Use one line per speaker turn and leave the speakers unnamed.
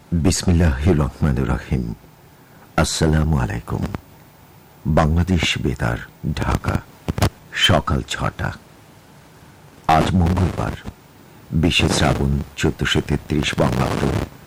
বিসমিল্লাহির রহমানির রহিম। আসসালামু আলাইকুম। বাংলাদেশ বেতার, ঢাকা, সকাল ৬টা। আজ মঙ্গলবার ২০ শ্রাবণ ১৪৩৩ বঙ্গাব্দ,